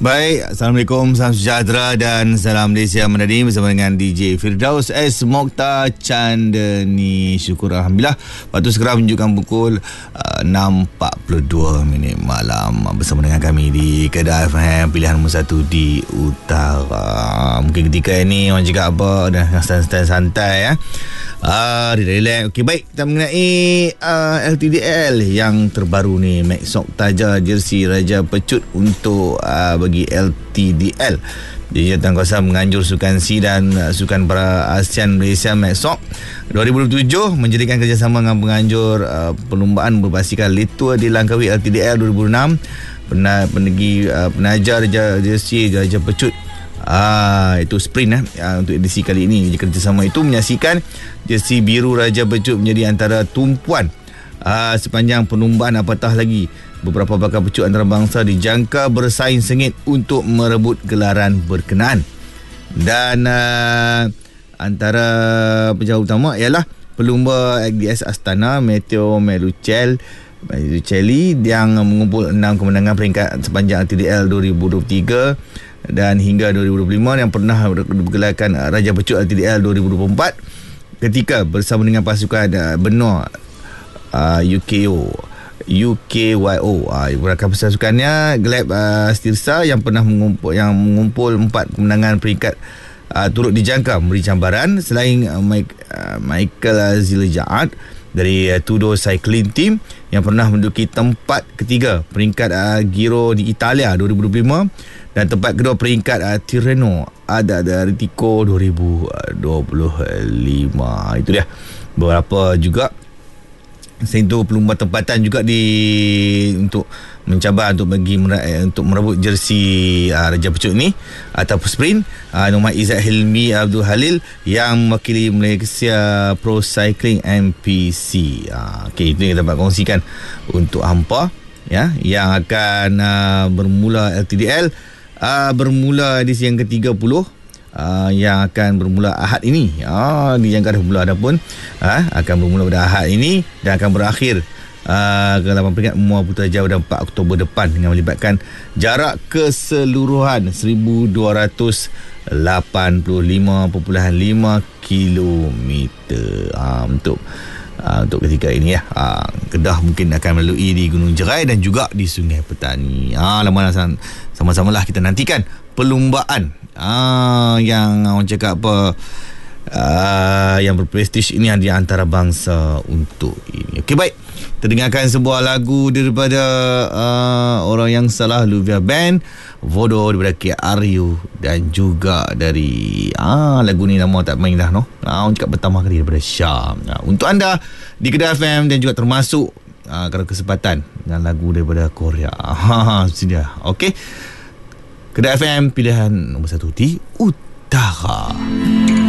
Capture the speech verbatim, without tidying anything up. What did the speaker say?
Baik, Assalamualaikum, salam sejahtera dan salam Malaysia Menadi bersama dengan D J Firdaus S. Mokhtar Chandani. Syukur Alhamdulillah. Waktu sekarang menunjukkan pukul uh, enam empat puluh dua minit malam bersama dengan kami di Kedah F M, pilihan nombor satu di Utara. Mungkin ketika ini orang cakap apa, dah santai-santai ya. Ah, dia relax. Okey, baik, kita mengenai uh, L T D L yang terbaru ni, Maxoc taja jersey Raja Pecut untuk uh, bagi L T D L. Dia Jawatankuasa menganjur sukan C dan uh, sukan para ASEAN Malaysia Maxoc dua ribu dua puluh tujuh menjadikan kerjasama dengan penganjur uh, perlombaan berbasikal Litua di Langkawi L T D L dua ribu enam. Pernah penegi uh, penajar jersey Raja Pecut. Ah, itu sprint eh. Ah, untuk edisi kali ini kerjasama itu menyaksikan jersey biru Raja Pecut menjadi antara tumpuan ah, sepanjang perlombaan, apatah lagi beberapa bakal pecut antarabangsa dijangka bersaing sengit untuk merebut gelaran berkenaan. Dan uh, antara penjawab utama ialah pelumba X D S Astana Matteo Melucel Melucelli yang mengumpul enam kemenangan peringkat sepanjang L T D L dua ribu dua puluh tiga dan hingga dua ribu dua puluh lima, yang pernah bergelarkan Raja Pecut L T D L dua ribu dua puluh empat ketika bersama dengan pasukan uh, benua uh, U K O U K Y O. Uh, rakan pasukannya Gleb uh, Stirsa yang pernah mengumpul yang mengumpul empat kemenangan peringkat uh, turut dijangka memberi cambaran. Selain uh, Mike, uh, Michael Ziljaat dari uh, Tudor Cycling Team yang pernah menduduki tempat ketiga peringkat uh, Giro di Italia dua ribu dua puluh lima dan tempat kedua peringkat uh, Tirreno ada dari Tico dua ribu dua puluh lima. Itu dia beberapa juga. Selain itu pelumba tempatan juga di untuk mencabar untuk bagi untuk merebut jersey uh, Raja Pecut ni ataupun sprint, uh, Nomad Izzat Hilmi Abdul Halil yang mewakili Malaysia Pro Cycling M P C. Uh, Okey, itu yang kita dapat kongsikan untuk hampa ya, yang akan uh, bermula L T D L uh, bermula edisi yang ke tiga puluh. Uh, yang akan bermula Ahad ini. Ah, dijangka dah bermula dah pun. Ah, akan bermula pada Ahad ini dan akan berakhir uh, ke lapan peringkat Muar Putrajaya pada empat Oktober depan dengan melibatkan jarak keseluruhan seribu dua ratus lapan puluh lima perpuluhan lima kilometer. Ah, untuk uh, untuk ketika ini ya. Ah, Kedah mungkin akan melalui di Gunung Jerai dan juga di Sungai Petani. Ah, lama sama-samalah kita nantikan perlumbaan Ah, yang orang cakap apa ah, yang berprestij ini di antara bangsa untuk ini. Okey, baik, kita dengarkan sebuah lagu daripada uh, orang yang salah, Luvia Band, Vodo daripada K R U, dan juga dari ah, lagu ni nama tak main dah no. Ah, orang cakap pertama kali daripada Syam. Ah, untuk anda di Kedah F M dan juga termasuk ah, kalau kesempatan dengan lagu daripada Korea. Ha, sudah. Okey. Kedah F M, pilihan nombor satu di Utara.